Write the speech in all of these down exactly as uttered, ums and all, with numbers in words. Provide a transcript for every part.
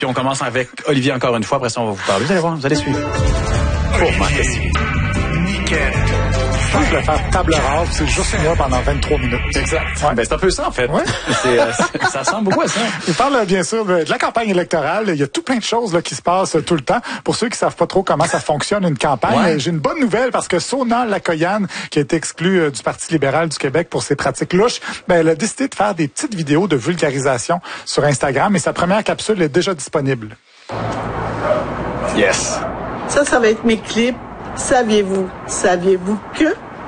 Puis on commence avec Olivier encore une fois. Après ça, on va vous parler. Vous allez voir, vous allez suivre. Pour Marc Tessier. Nickel. Je pense que je vais faire table rase, c'est juste moi pendant vingt-trois minutes. Exact. Ouais. Ben, c'est un peu ça, en fait. Ouais. C'est, euh, ça ressemble beaucoup à ça. Il parle, bien sûr, de, de la campagne électorale. Il y a tout plein de choses là, qui se passent tout le temps. Pour ceux qui savent pas trop comment ça fonctionne, une campagne, ouais. j'ai une bonne nouvelle parce que Sona Lacoyane, qui a été exclue euh, du Parti libéral du Québec pour ses pratiques louches, ben, elle a décidé de faire des petites vidéos de vulgarisation sur Instagram et sa première capsule est déjà disponible. Yes. Ça, ça va être mes clips. Saviez-vous, saviez-vous que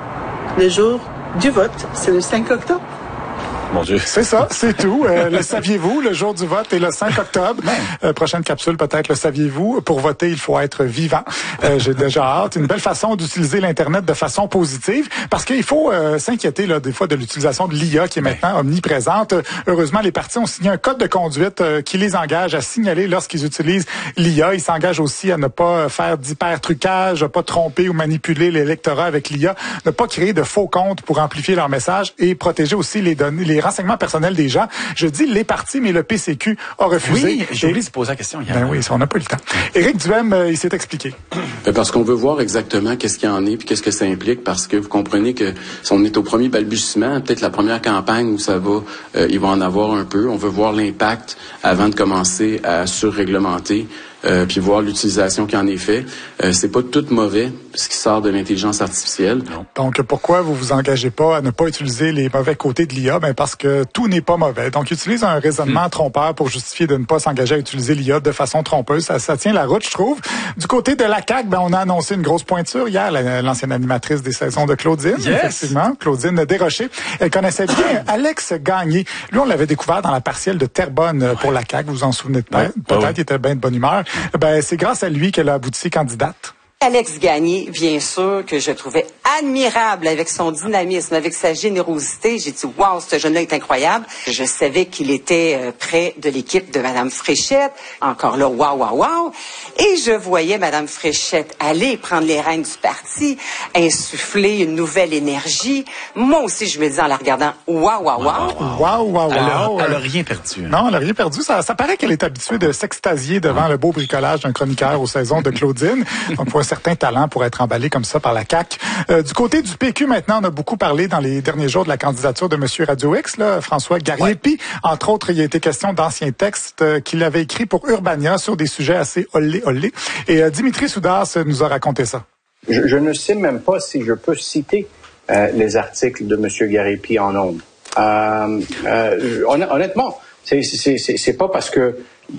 le jour du vote, c'est le cinq octobre? Mon Dieu. C'est ça, c'est tout. Euh, le saviez-vous, le jour du vote est le cinq octobre. Euh, prochaine capsule, peut-être le saviez-vous. Pour voter, il faut être vivant. Euh, j'ai déjà hâte. Une belle façon d'utiliser l'Internet de façon positive, parce qu'il faut euh, s'inquiéter là des fois de l'utilisation de l'I A qui est maintenant omniprésente. Heureusement, les partis ont signé un code de conduite euh, qui les engage à signaler lorsqu'ils utilisent l'I A. Ils s'engagent aussi à ne pas faire d'hyper-trucage, à pas tromper ou manipuler l'électorat avec l'I A, ne pas créer de faux comptes pour amplifier leur message et protéger aussi les données, les renseignements personnels des gens. Je dis les partis, mais le P C Q a refusé. Oui, j'ai oublié et... de poser la question hier. Ben oui, on n'a pas eu le temps. Éric Duhem, euh, il s'est expliqué. Parce qu'on veut voir exactement qu'est-ce qu'il y en est puis qu'est-ce que ça implique, parce que vous comprenez que si on est au premier balbutiement, peut-être la première campagne où ça va, euh, il va en avoir un peu. On veut voir l'impact avant de commencer à surréglementer. Euh, puis voir l'utilisation qui en est fait. Euh, c'est pas tout mauvais, ce qui sort de l'intelligence artificielle. Non. Donc, pourquoi vous vous engagez pas à ne pas utiliser les mauvais côtés de l'I A? Ben, parce que tout n'est pas mauvais. Donc, utilise un raisonnement mmh. trompeur pour justifier de ne pas s'engager à utiliser l'I A de façon trompeuse. Ça, ça tient la route, je trouve. Du côté de la C A Q, ben, on a annoncé une grosse pointure hier, la, l'ancienne animatrice des saisons de Claudine. Yes. Effectivement, Claudine Desrochers. Elle connaissait bien Alex Gagné. Lui, on l'avait découvert dans la partielle de Terrebonne ouais. pour la C A Q. Vous vous en souvenez peut-être. Ouais. Peut-être, ouais. il était bien de bonne humeur. Ben, c'est grâce à lui qu'elle a abouti candidate. Alex Gagné, bien sûr, que je trouvais admirable avec son dynamisme, avec sa générosité. J'ai dit, waouh, ce jeune-là est incroyable. Je savais qu'il était euh, près de l'équipe de Madame Fréchette. Encore là, waouh, waouh, waouh. Et je voyais Madame Fréchette aller prendre les rênes du parti, insuffler une nouvelle énergie. Moi aussi, je me dis en la regardant, waouh, waouh, waouh. Waouh, waouh, waouh. Elle n'a rien perdu. Hein. Non, elle n'a rien perdu. Ça, ça paraît qu'elle est habituée de s'extasier devant le beau bricolage d'un chroniqueur aux saisons de Claudine. Donc, pour un certain talent pour être emballé comme ça par la C A Q. Euh, du côté du P Q, maintenant, on a beaucoup parlé dans les derniers jours de la candidature de M. Radio X, là, François Gariepi. Ouais. Entre autres, il y a été question d'anciens textes euh, qu'il avait écrits pour Urbania sur des sujets assez olé olé. Et euh, Dimitri Soudas nous a raconté ça. Je, je ne sais même pas si je peux citer euh, les articles de M. Gariepi en ondes. Euh, euh, honnêtement, c'est, c'est, c'est, c'est pas parce que...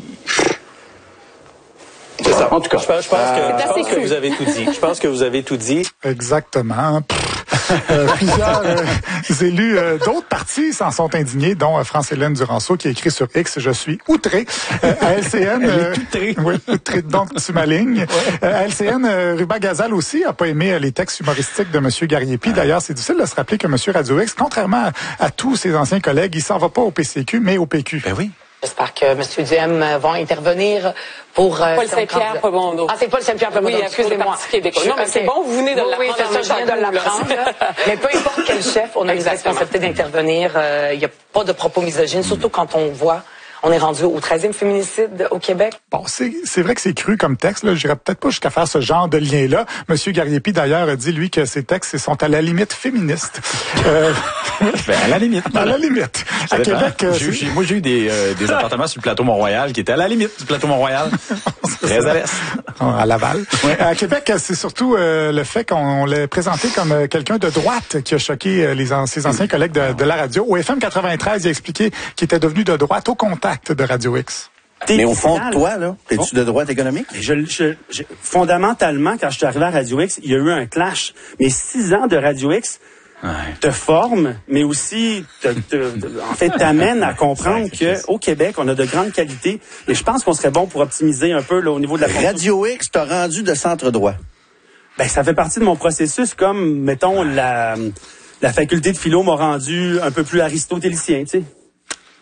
C'est ça. En tout cas, je pense, je pense, euh, que, je pense que vous avez tout dit. Je pense que vous avez tout dit. Exactement. euh, plusieurs euh, élus euh, d'autres partis s'en sont indignés, dont euh, France-Hélène Duranceau qui a écrit sur X « Je suis outré euh, ». À L C N... Euh, outré. Oui, outré, donc tu m'alignes. Ouais. Euh, à L C N, euh, Ruba Gazal aussi a pas aimé euh, les textes humoristiques de M. Gariepi. D'ailleurs, c'est difficile de se rappeler que M. Radio X, contrairement à, à tous ses anciens collègues, il s'en va pas au P C Q, mais au P Q. Ben oui. J'espère que M. Duhem va intervenir pour... Euh, Paul Saint-Pierre Plamondon. Ah, c'est Paul Saint-Pierre Plamondon. Oui, excusez-moi. Non, mais c'est bon, vous venez de l'apprendre. Oui, c'est ça, je viens de l'apprendre. Mais peu importe quel chef, on a une responsabilité d'intervenir. Il euh, n'y a pas de propos misogynes, surtout quand on voit... On est rendu au treizième féminicide au Québec. Bon, c'est, c'est vrai que c'est cru comme texte. Là. J'irais peut-être pas jusqu'à faire ce genre de lien-là. Monsieur Gariepi, d'ailleurs, a dit, lui, que ces textes sont à la limite féministes. Euh... ben, à la limite. À la limite. À Québec... J'ai, j'ai, moi, j'ai eu des, euh, des appartements sur le plateau Mont-Royal qui étaient à la limite du plateau Mont-Royal. Très à l'est. À Laval. Ouais. À Québec, c'est surtout euh, le fait qu'on l'ait présenté comme euh, quelqu'un de droite qui a choqué euh, les an- ses anciens collègues de, de la radio. Au F M quatre-vingt-treize, il a expliqué qu'il était devenu de droite au contact de Radio X. Mais au fond, toi, là, es-tu de droite économique? Je, je, je, fondamentalement, quand je suis arrivé à Radio X, il y a eu un clash. Mais six ans de Radio X ouais. te forment, mais aussi, te, te, en fait, t'amènent à comprendre qu'au Québec, on a de grandes qualités. Et je pense qu'on serait bon pour optimiser un peu là, au niveau de la... Radio X t'a rendu de centre droit. Ben, ça fait partie de mon processus, comme, mettons, la, la faculté de philo m'a rendu un peu plus aristotélicien, tu sais.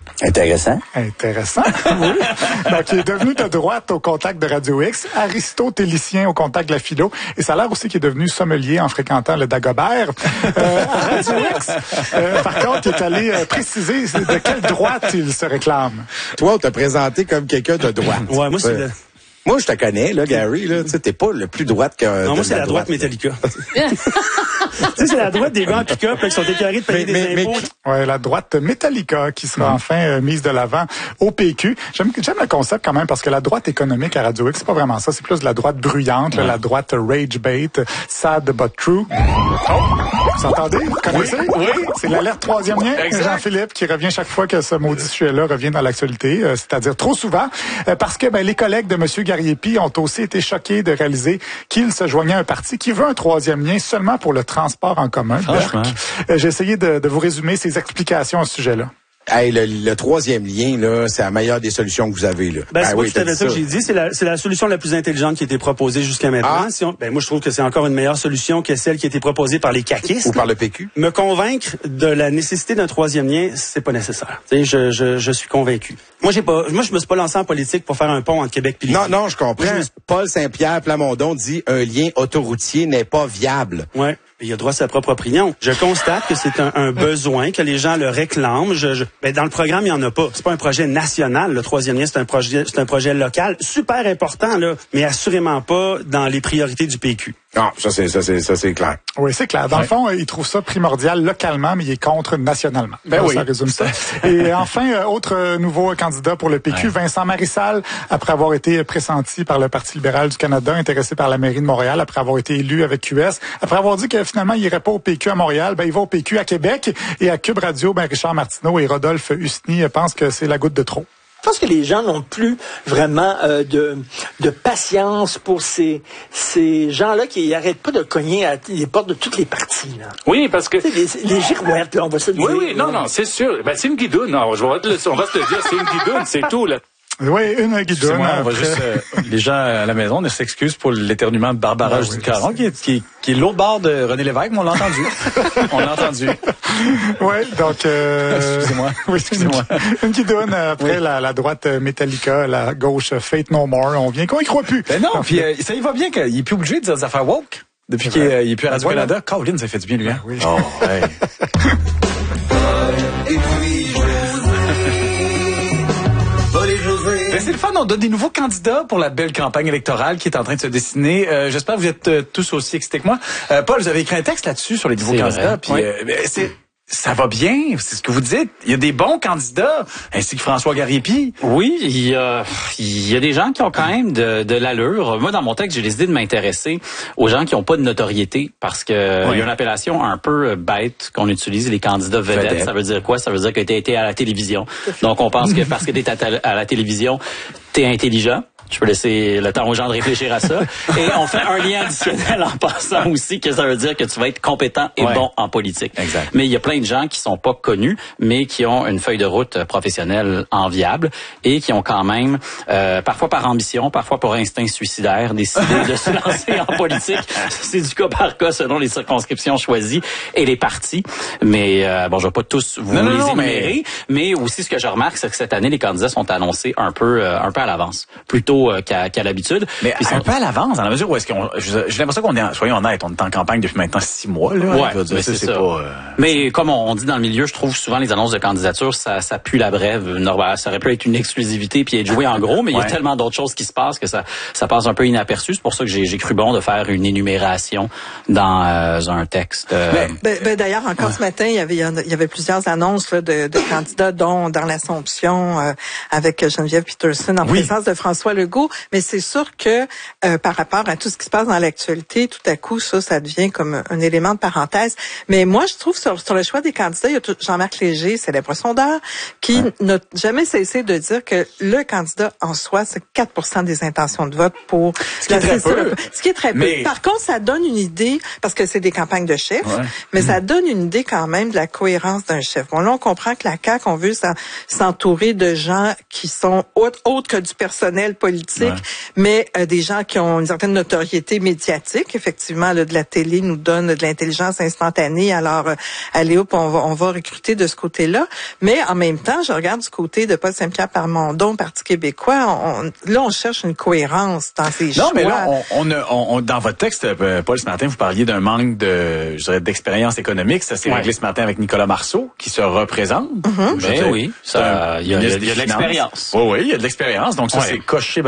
Intéressant. Intéressant, oui. Donc, il est devenu de droite au contact de Radio X, aristotélicien au contact de la philo, et ça a l'air aussi qu'il est devenu sommelier en fréquentant le Dagobert. Euh, à Radio X, euh, par contre, il est allé euh, préciser de quelle droite il se réclame. Toi, on t'a présenté comme quelqu'un de droite. Ouais, moi, c'est... Le... Moi, je te connais, là, Gary, là. Tu sais, t'es pas le plus droite que. Non, moi, c'est la droite, droite Metallica. Tu sais, c'est la droite des gars en pick-up, là, qui sont écœurés de payer mais, des mais, impôts. Mais... Ouais, la droite Metallica, qui sera mmh. enfin euh, mise de l'avant au P Q. J'aime, j'aime le concept quand même, parce que la droite économique à Radio X, c'est pas vraiment ça. C'est plus de la droite bruyante, ouais. là, la droite rage bait, sad but true. Oh! Vous entendez? Vous connaissez? Oui. oui. C'est l'alerte troisième lien. Exact. Jean-Philippe, qui revient chaque fois que ce maudit sujet-là revient dans l'actualité, euh, c'est-à-dire trop souvent, euh, parce que ben, les collègues de M. Gariepi ont aussi été choqués de réaliser qu'il se joignait à un parti qui veut un troisième lien seulement pour le transport en commun. Euh, j'ai essayé de, de vous résumer ses explications à ce sujet-là. Hey, le, le troisième lien, là, c'est la meilleure des solutions que vous avez, là. Ben, c'est ben, pas oui, tout à fait ça que j'ai dit. C'est la, c'est la solution la plus intelligente qui a été proposée jusqu'à maintenant. Ah. Si on, ben, moi, je trouve que c'est encore une meilleure solution que celle qui a été proposée par les caquistes. Ou par le P Q. Me convaincre de la nécessité d'un troisième lien, c'est pas nécessaire. Tu sais, je, je, je suis convaincu. Moi, j'ai pas, moi, je me suis pas lancé en politique pour faire un pont entre Québec et les Non, non, je comprends. Je... Paul Saint-Pierre Plamondon dit un lien autoroutier n'est pas viable. Ouais. Il a droit à sa propre opinion. Je constate que c'est un, un besoin, que les gens le réclament. Je, je, ben dans le programme, il n'y en a pas. C'est pas un projet national. Le troisième lien, c'est un projet, c'est un projet local, super important, là, mais assurément pas dans les priorités du P Q. Non, ça c'est ça c'est ça c'est clair. Oui, c'est clair. Dans ouais. le fond, il trouve ça primordial localement, mais il est contre nationalement. Ben Alors, oui. Ça résume ça. Et enfin, autre nouveau candidat pour le P Q, ouais. Vincent Marissal, après avoir été pressenti par le Parti libéral du Canada, intéressé par la mairie de Montréal, après avoir été élu avec Q S, après avoir dit que finalement, il irait pas au P Q à Montréal, ben il va au P Q à Québec. Et à Cube Radio, ben Richard Martineau et Rodolphe Husny pensent que c'est la goutte de trop. Je pense que les gens n'ont plus vraiment euh, de, de patience pour ces, ces gens-là qui n'arrêtent pas de cogner à les portes de toutes les parties. Là. Oui, parce que... Les, les girouettes, là, on va se dire. Oui, oui, non, non, c'est sûr. Ben, c'est une guidoune. Non, je vais te le, on va se le dire, c'est une guidoune, c'est tout, là. Oui, une guidoune. On va juste, euh, les gens à la maison ne s'excusent pour l'éternuement de Barbara ben, Caron, oui, qui est, qui, qui est l'autre bord de René Lévesque, mais on l'a entendu. on l'a entendu. Oui, donc... Euh... Excusez-moi. Oui, excusez-moi. Une guidoune après oui. la, la droite Metallica, la gauche Faith No More. On vient qu'on y croit plus. Ben non, puis euh, ça y va bien qu'il est plus obligé de dire des affaires woke. Depuis qu'il est, il est plus à Radio-Canada. Caroline, ça fait du bien, lui, hein? Ben oui. Oh, hey. Ben, c'est le fun, on donne des nouveaux candidats pour la belle campagne électorale qui est en train de se dessiner. Euh, j'espère que vous êtes euh, tous aussi excités que moi. Euh, Paul, vous avez écrit un texte là-dessus sur les nouveaux c'est candidats. Puis, oui. euh, c'est, ça va bien, c'est ce que vous dites. Il y a des bons candidats, ainsi que François Gariepi. Oui, il y a, il y a des gens qui ont quand même de, de l'allure. Moi, dans mon texte, j'ai décidé de m'intéresser aux gens qui n'ont pas de notoriété parce que oui. il y a une appellation un peu bête qu'on utilise, les candidats vedettes. Vedette. Ça veut dire quoi? Ça veut dire que tu as été à la télévision. Donc, on pense que parce que tu es à, à la télévision, tu es intelligent. Je peux laisser le temps aux gens de réfléchir à ça. Et on fait un lien additionnel en passant aussi que ça veut dire que tu vas être compétent et ouais. bon en politique. Exact. Mais il y a plein de gens qui sont pas connus, mais qui ont une feuille de route professionnelle enviable et qui ont quand même, euh, parfois par ambition, parfois pour instinct suicidaire, décidé de se lancer en politique. C'est du cas par cas selon les circonscriptions choisies et les partis. Mais euh, bon, je vais pas tous vous non, les non, énumérer. Mais... mais aussi, ce que je remarque, c'est que cette année, les candidats sont annoncés un peu, euh, un peu à l'avance. Plutôt Qu'à, qu'à l'habitude. Mais Puis un peu à l'avance, dans la mesure où est-ce qu'on... J'ai l'impression qu'on est... Soyons honnêtes, on est en campagne depuis maintenant six mois. Là, ouais, dire, mais ça, c'est, c'est ça. Pas, euh... Mais comme on dit dans le milieu, je trouve souvent les annonces de candidature, ça, ça pue la brève. Normal, ça aurait pu être une exclusivité puis être joué en gros, mais il ouais. y a tellement d'autres choses qui se passent que ça, ça passe un peu inaperçu. C'est pour ça que j'ai, j'ai cru bon de faire une énumération dans euh, un texte. Euh... Ben, ben, ben, d'ailleurs, encore ouais. ce matin, il y avait, il y avait plusieurs annonces là, de, de candidats, dont dans l'Assomption euh, avec Geneviève Peterson en oui. présence de François Legault. Mais c'est sûr que euh, par rapport à tout ce qui se passe dans l'actualité, tout à coup, ça, ça devient comme un élément de parenthèse. Mais moi, je trouve sur, sur le choix des candidats, il y a tout, Jean-Marc Léger, célèbre sondeur, qui ouais. n'a jamais cessé de dire que le candidat en soi, c'est quatre pour cent des intentions de vote pour ce qui est très peu. Ce qui est très mais... peu. Par contre, ça donne une idée, parce que c'est des campagnes de chefs, ouais. mais mmh. ça donne une idée quand même de la cohérence d'un chef. Bon, là, on comprend que la C A Q, on veut s'entourer de gens qui sont autres, autres que du personnel politique politique, ouais. mais euh, des gens qui ont une certaine notoriété médiatique. Effectivement, là, de la télé nous donne de l'intelligence instantanée. Alors, euh, allez hop, on va, on va recruter de ce côté-là. Mais en même temps, je regarde du côté de Paul Saint-Pierre Plamondon, Parti québécois. On, là, on cherche une cohérence dans ces choix. Non, mais là, on, on, a, on, on dans votre texte, Paul, ce matin, vous parliez d'un manque de, je dirais, d'expérience économique. Ça s'est ouais. réglé ce matin avec Nicolas Marceau, qui se représente. Mm-hmm. Ben oui, ça, il y a, y a, y a de l'expérience. Oui, oui, il y a de l'expérience. Donc ça, ouais. c'est coché